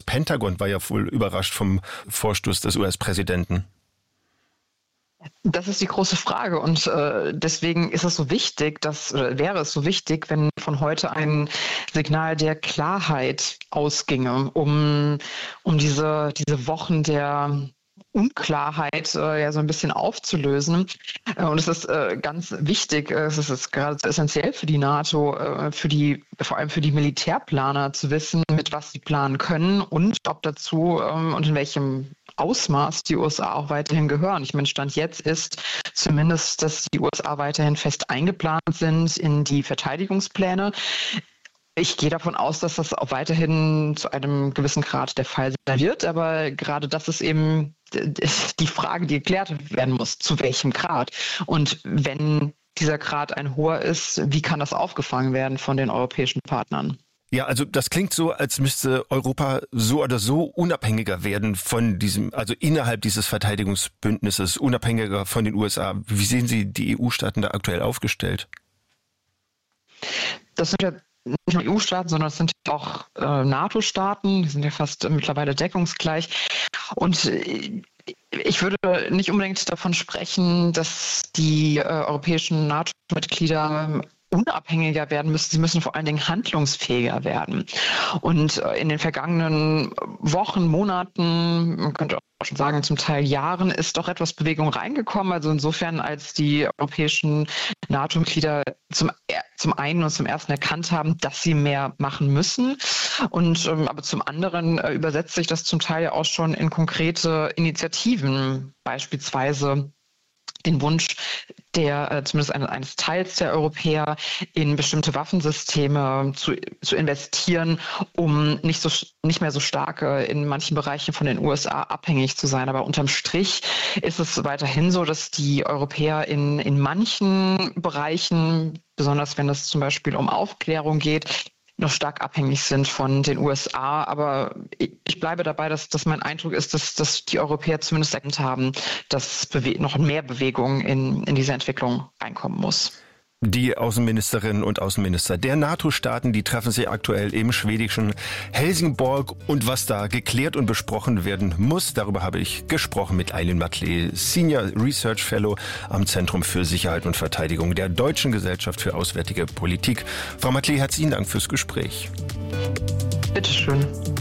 Pentagon war ja wohl überrascht vom Vorstoß des US-Präsidenten. Das ist die große Frage und deswegen ist es so wichtig, wäre es so wichtig, wenn von heute ein Signal der Klarheit ausginge, um diese Wochen der Unklarheit ja so ein bisschen aufzulösen. Und es ist ganz wichtig, es ist jetzt geradezu essentiell für die NATO, vor allem für die Militärplaner zu wissen, mit was sie planen können und ob dazu und in welchem Ausmaß die USA auch weiterhin gehören. Ich meine, Stand jetzt ist zumindest, dass die USA weiterhin fest eingeplant sind in die Verteidigungspläne. Ich gehe davon aus, dass das auch weiterhin zu einem gewissen Grad der Fall sein wird, aber gerade das ist eben die Frage, die geklärt werden muss, zu welchem Grad. Und wenn dieser Grad ein hoher ist, wie kann das aufgefangen werden von den europäischen Partnern? Ja, also das klingt so, als müsste Europa so oder so unabhängiger werden von also innerhalb dieses Verteidigungsbündnisses, unabhängiger von den USA. Wie sehen Sie die EU-Staaten da aktuell aufgestellt? Das sind ja nicht nur EU-Staaten, sondern es sind auch NATO-Staaten, die sind ja fast mittlerweile deckungsgleich. Und ich würde nicht unbedingt davon sprechen, dass die europäischen NATO-Mitglieder unabhängiger werden müssen. Sie müssen vor allen Dingen handlungsfähiger werden. Und in den vergangenen Wochen, Monaten, man könnte auch schon sagen, zum Teil Jahren, ist doch etwas Bewegung reingekommen. Also insofern, als die europäischen NATO-Mitglieder zum einen und zum ersten erkannt haben, dass sie mehr machen müssen. Und aber zum anderen übersetzt sich das zum Teil ja auch schon in konkrete Initiativen, beispielsweise den Wunsch zumindest eines Teils der Europäer in bestimmte Waffensysteme zu investieren, um nicht mehr so stark in manchen Bereichen von den USA abhängig zu sein. Aber unterm Strich ist es weiterhin so, dass die Europäer in manchen Bereichen, besonders wenn es zum Beispiel um Aufklärung geht, noch stark abhängig sind von den USA. Aber ich bleibe dabei, dass mein Eindruck ist, dass die Europäer zumindest erkannt haben, dass noch mehr Bewegung in diese Entwicklung reinkommen muss. Die Außenministerinnen und Außenminister der NATO-Staaten, die treffen sich aktuell im schwedischen Helsingborg. Und was da geklärt und besprochen werden muss, darüber habe ich gesprochen mit Eileen Maclay, Senior Research Fellow am Zentrum für Sicherheit und Verteidigung der Deutschen Gesellschaft für Auswärtige Politik. Frau Maclay, herzlichen Dank fürs Gespräch. Bitteschön.